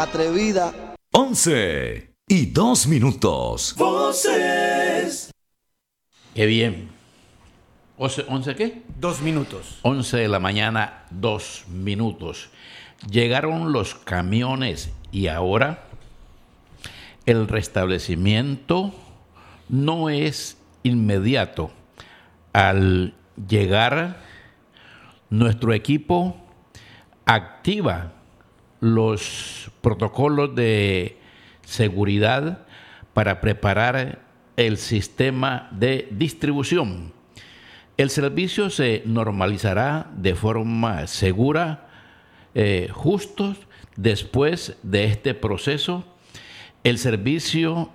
atrevida. 11:02. Voces. Qué bien. ¿11 qué? 2 minutos. 11 de la mañana, 2 minutos. Llegaron los camiones y ahora el restablecimiento no es inmediato. Al llegar, nuestro equipo activa los protocolos de seguridad para preparar el sistema de distribución. El servicio se normalizará de forma segura, justo después de este proceso. El servicio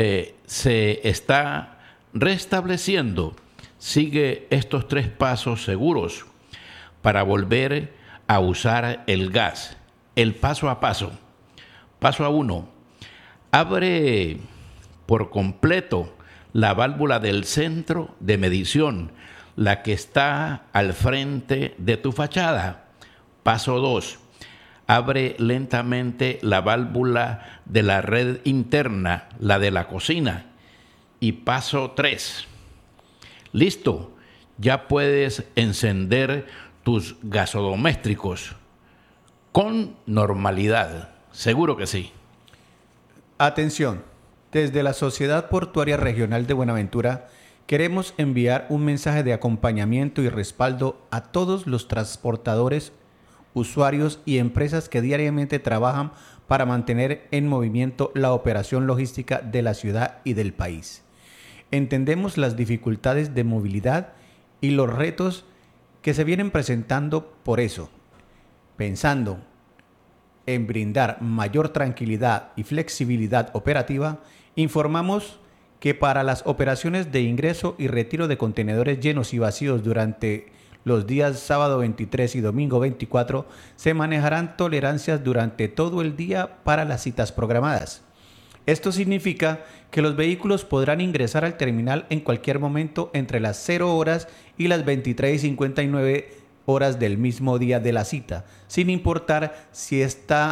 se está restableciendo. Sigue estos 3 pasos seguros para volver a usar el gas. El paso a paso. Paso a 1. Abre por completo la válvula del centro de medición, la que está al frente de tu fachada. Paso 2. Abre lentamente la válvula de la red interna, la de la cocina. Y paso 3. Listo, ya puedes encender tus gasodomésticos con normalidad. Seguro que sí. Atención, desde la Sociedad Portuaria Regional de Buenaventura queremos enviar un mensaje de acompañamiento y respaldo a todos los transportadores, usuarios y empresas que diariamente trabajan para mantener en movimiento la operación logística de la ciudad y del país. Entendemos las dificultades de movilidad y los retos que se vienen presentando. Por eso, pensando en brindar mayor tranquilidad y flexibilidad operativa, informamos que para las operaciones de ingreso y retiro de contenedores llenos y vacíos durante los días sábado 23 y domingo 24 se manejarán tolerancias durante todo el día para las citas programadas. Esto significa que los vehículos podrán ingresar al terminal en cualquier momento entre las 0 horas y las 23:59 horas del mismo día de la cita, sin importar si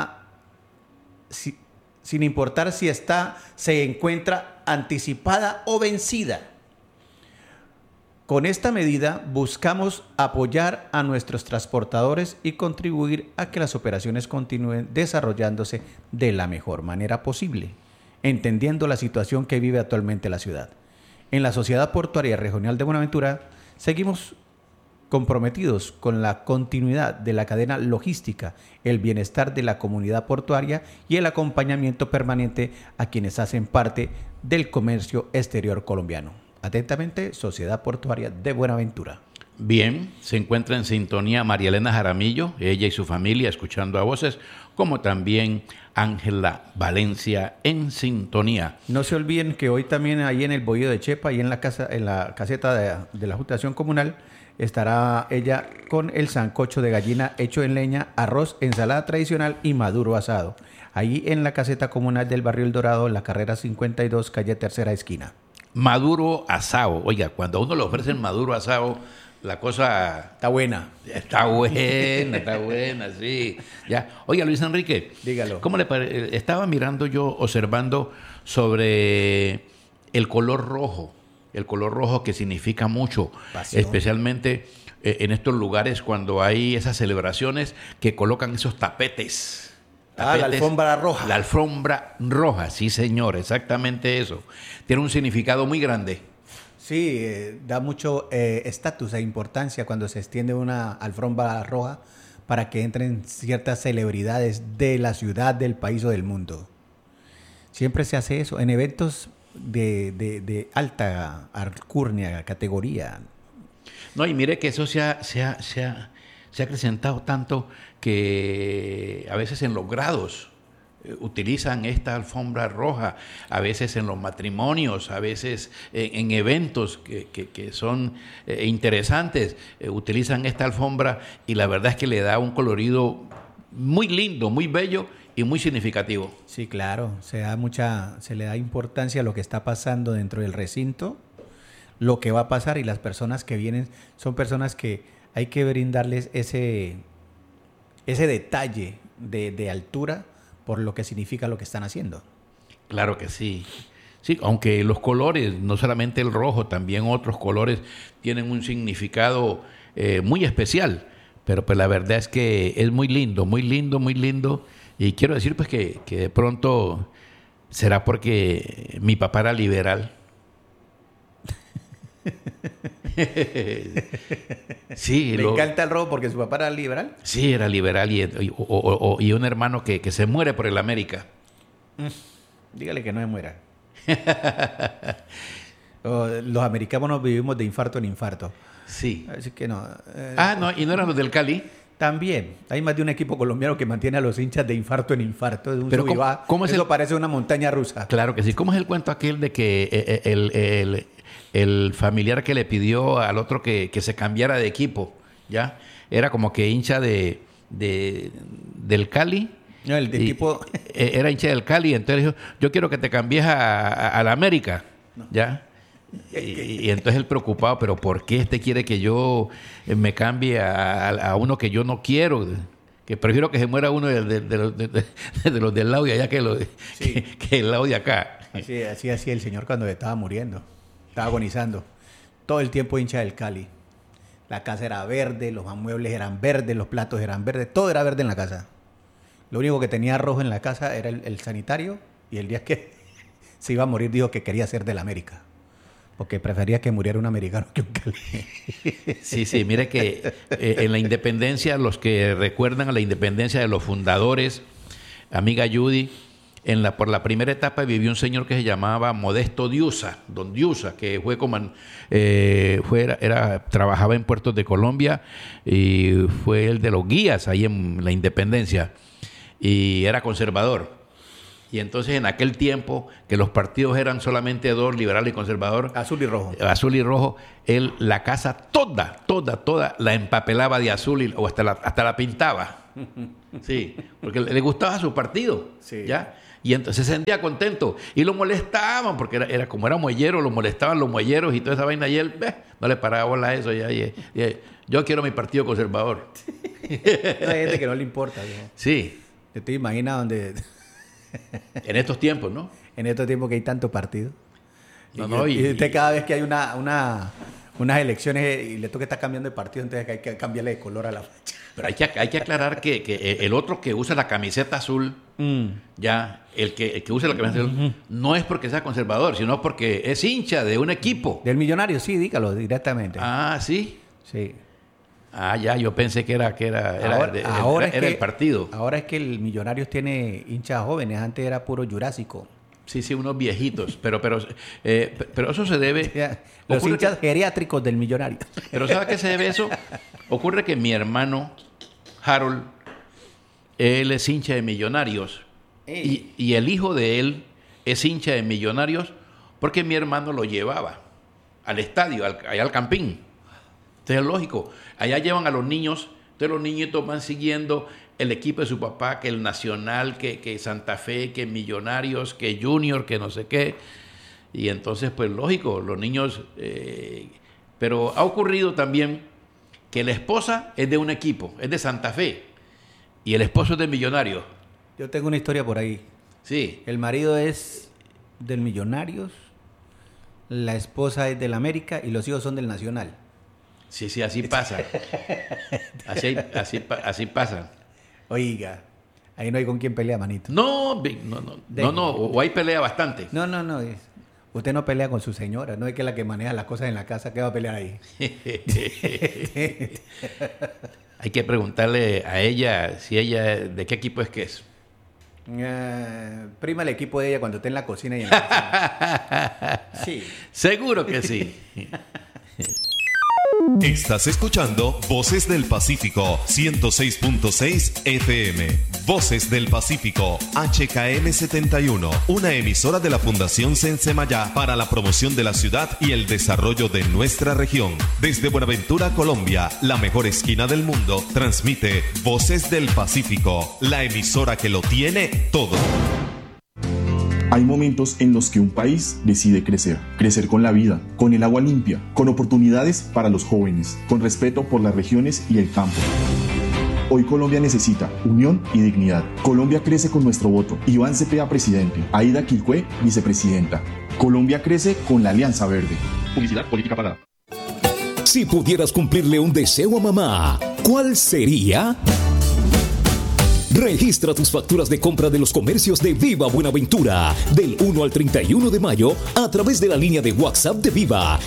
se encuentra anticipada o vencida. Con esta medida buscamos apoyar a nuestros transportadores y contribuir a que las operaciones continúen desarrollándose de la mejor manera posible, entendiendo la situación que vive actualmente la ciudad. En la Sociedad Portuaria Regional de Buenaventura seguimos comprometidos con la continuidad de la cadena logística, el bienestar de la comunidad portuaria y el acompañamiento permanente a quienes hacen parte del comercio exterior colombiano. Atentamente, Sociedad Portuaria de Buenaventura. Bien, se encuentra en sintonía María Elena Jaramillo, ella y su familia escuchando a voces, como también Ángela Valencia en sintonía. No se olviden que hoy también ahí en el Bohío de Chepa, ahí en la caseta de la Juntación Comunal, estará ella con el sancocho de gallina hecho en leña, arroz, ensalada tradicional y maduro asado. Ahí en la caseta comunal del barrio El Dorado, en la carrera 52, calle Tercera Esquina. Maduro asado. Oiga, cuando a uno le ofrecen maduro asado, la cosa... Está buena. Está buena, sí. Ya. Oiga, Luis Enrique. Dígalo. ¿Cómo le parece? Estaba mirando yo, observando sobre el color rojo. El color rojo que significa mucho, pasión. Especialmente en estos lugares cuando hay esas celebraciones que colocan esos tapetes. La alfombra roja. La alfombra roja, sí señor, exactamente eso. Tiene un significado muy grande. Sí, da mucho estatus e importancia cuando se extiende una alfombra roja para que entren ciertas celebridades de la ciudad, del país o del mundo. Siempre se hace eso en eventos de alta alcurnia, categoría. No, y mire que eso se ha acrecentado tanto que a veces en los grados utilizan esta alfombra roja, a veces en los matrimonios, a veces en eventos que son interesantes, utilizan esta alfombra y la verdad es que le da un colorido muy lindo, muy bello y muy significativo. Sí, claro, se le da importancia a lo que está pasando dentro del recinto, lo que va a pasar, y las personas que vienen son personas que hay que brindarles ese detalle de altura por lo que significa lo que están haciendo. Claro que sí. Sí, aunque los colores, no solamente el rojo, también otros colores tienen un significado muy especial. Pero pues la verdad es que es muy lindo, muy lindo, muy lindo. Y quiero decir pues que de pronto será porque mi papá era liberal. Sí, ¿Le encanta el rojo porque su papá era liberal? Sí, era liberal y un hermano que se muere por el América. Dígale que no se muera. Los americanos vivimos de infarto en infarto. Sí. Así que no. No, y no eran los del Cali. También. Hay más de un equipo colombiano que mantiene a los hinchas de infarto en infarto. De un pero ¿cómo es eso parece una montaña rusa. Claro que sí. ¿Cómo es el cuento aquel de que el familiar que le pidió al otro que se cambiara de equipo, ¿ya? Era como que hincha del Cali. No, el de tipo... Era hincha del Cali, entonces dijo, yo quiero que te cambies a la América, ¿ya? Y entonces él preocupado, pero ¿por qué quiere que yo me cambie a uno que yo no quiero? Que prefiero que se muera uno de los del lado de allá que el lado de acá. Así hacía el señor cuando estaba muriendo, estaba agonizando. Todo el tiempo hincha del Cali. La casa era verde, los muebles eran verdes, los platos eran verdes, todo era verde en la casa. Lo único que tenía rojo en la casa era el sanitario, y el día que se iba a morir dijo que quería ser del América, porque prefería que muriera un americano que un Cali. Sí, mire que en la independencia, los que recuerdan a la independencia de los fundadores, amiga Judy, por la primera etapa vivió un señor que se llamaba Modesto Diusa, don Diusa, que fue trabajaba en puertos de Colombia y fue el de los guías ahí en la independencia. Y era conservador. Y entonces en aquel tiempo, que los partidos eran solamente dos, liberal y conservador, azul y rojo, él la casa toda la empapelaba de azul o hasta la pintaba. Sí, porque le gustaba su partido. Sí. ¿Ya? Y entonces se sentía contento. Y lo molestaban, porque era como era muellero, lo molestaban los muelleros y toda esa vaina. Y él no le paraba bola a eso. Yo quiero mi partido conservador. Hay gente que no le importa. ¿No? Sí. ¿Te imaginas donde... En estos tiempos, ¿no? En estos tiempos que hay tanto partido. Y usted cada vez que hay unas elecciones y le toca estar cambiando de partido, entonces hay que cambiarle de color a la facha. Pero hay que aclarar que el otro que usa la camiseta azul, ya, el que usa la camiseta azul, no es porque sea conservador, sino porque es hincha de un equipo. Del Millonario, sí, dígalo directamente. Ah, ¿sí? Sí. Yo pensé que era el partido. Ahora es que el Millonarios tiene hinchas jóvenes, antes era puro Jurásico. Sí, unos viejitos, pero eso se debe... Los hinchas geriátricos del Millonario. Pero ¿sabe a qué se debe eso? Ocurre que mi hermano, Harold, él es hincha de Millonarios, y el hijo de él es hincha de Millonarios porque mi hermano lo llevaba al estadio, allá al Campín. Entonces es lógico, allá llevan a los niños, entonces los niñitos van siguiendo el equipo de su papá, que el Nacional, que Santa Fe, que Millonarios, que Junior, que no sé qué. Y entonces, pues lógico, los niños... pero ha ocurrido también que la esposa es de un equipo, es de Santa Fe, y el esposo es de Millonarios. Yo tengo una historia por ahí. Sí. El marido es del Millonarios, la esposa es del América y los hijos son del Nacional. Sí, así pasa. Así pasa. Oiga, ahí no hay con quién pelea, manito. No, o hay pelea bastante. No. Usted no pelea con su señora, no es que la que maneja las cosas en la casa, ¿qué va a pelear ahí? Hay que preguntarle a ella si ella, ¿de qué equipo es que es? Prima el equipo de ella cuando esté en la cocina y en la cocina. Sí. Seguro que sí. Estás escuchando Voces del Pacífico 106.6 FM. Voces del Pacífico HKM 71, una emisora de la Fundación Sensemayá para la promoción de la ciudad y el desarrollo de nuestra región. Desde Buenaventura, Colombia, la mejor esquina del mundo, transmite Voces del Pacífico, la emisora que lo tiene todo. Hay momentos en los que un país decide crecer con la vida, con el agua limpia, con oportunidades para los jóvenes, con respeto por las regiones y el campo. Hoy Colombia necesita unión y dignidad. Colombia crece con nuestro voto. Iván Cepeda, presidente. Aida Quilcué, vicepresidenta. Colombia crece con la Alianza Verde. Publicidad política pagada. Si pudieras cumplirle un deseo a mamá, ¿cuál sería? Registra tus facturas de compra de los comercios de Viva Buenaventura del 1 al 31 de mayo a través de la línea de WhatsApp de Viva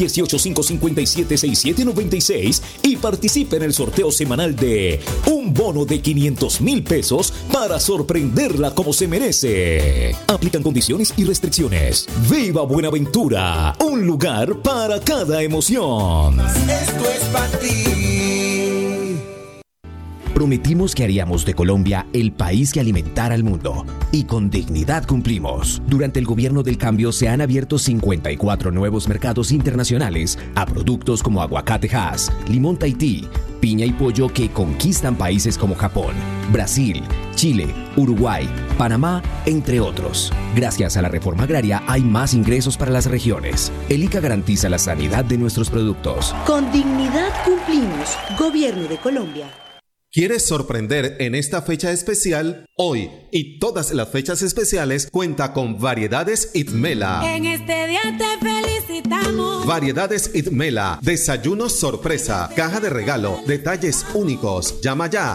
318-557-6796 y participa en el sorteo semanal de un bono de 500,000 pesos para sorprenderla como se merece. Aplican condiciones y restricciones. Viva Buenaventura, un lugar para cada emoción. Esto es para ti. Prometimos que haríamos de Colombia el país que alimentara al mundo. Y con dignidad cumplimos. Durante el gobierno del cambio se han abierto 54 nuevos mercados internacionales a productos como aguacate Hass, limón Tahití, piña y pollo que conquistan países como Japón, Brasil, Chile, Uruguay, Panamá, entre otros. Gracias a la reforma agraria hay más ingresos para las regiones. El ICA garantiza la sanidad de nuestros productos. Con dignidad cumplimos. Gobierno de Colombia. ¿Quieres sorprender en esta fecha especial? Hoy y todas las fechas especiales cuenta con Variedades Itmela. En este día te felicitamos. Variedades Itmela, desayunos sorpresa, caja de regalo, detalles únicos. Llama ya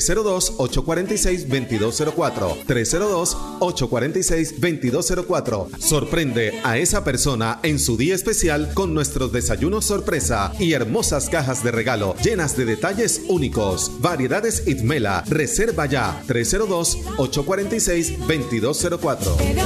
302-846-2204. 302-846-2204. Sorprende a esa persona en su día especial con nuestros desayunos sorpresa y hermosas cajas de regalo llenas de detalles únicos. Variedades Itmela. Reserva ya 302-846-2204.